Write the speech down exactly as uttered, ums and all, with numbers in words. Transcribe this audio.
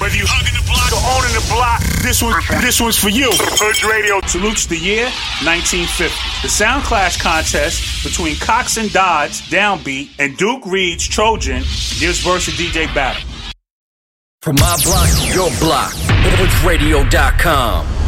Whether you hugging the block or owning the block, this one, this one's for you. Hood Radio salutes the year nineteen fifty. The Sound Clash contest between Cox and Dodds, Downbeat, and Duke Reed's Trojan gives birth to D J Battle. From my block to your block, Hood Radio dot com.